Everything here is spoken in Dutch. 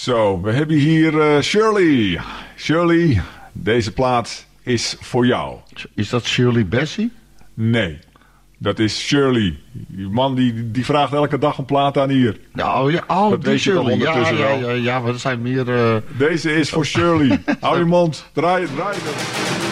Zo, we hebben hier Shirley. Shirley, deze plaat is voor jou. Is dat Shirley Bassey? Nee, dat is Shirley. Die man die vraagt elke dag een plaat aan hier. Nou, ja, dat weet je toch ondertussen wel. Ja, maar er zijn meer... Deze is voor Shirley. Hou je mond, draai het.